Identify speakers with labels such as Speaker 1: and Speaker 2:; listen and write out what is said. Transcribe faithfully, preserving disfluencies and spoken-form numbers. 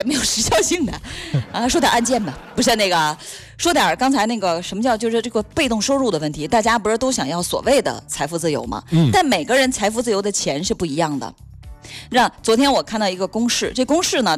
Speaker 1: 没有时效性的啊。说点案件吧，不是那个，说点刚才那个什么叫就是这个被动收入的问题。大家不是都想要所谓的财富自由吗？嗯，但每个人财富自由的钱是不一样的。让昨天我看到一个公式，这公式呢